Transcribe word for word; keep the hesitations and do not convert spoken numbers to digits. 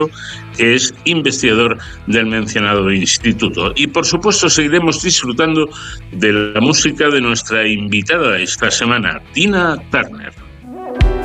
que es investigador del mencionado instituto. Y por supuesto seguiremos disfrutando de la música de nuestra invitada esta semana, Tina Turner.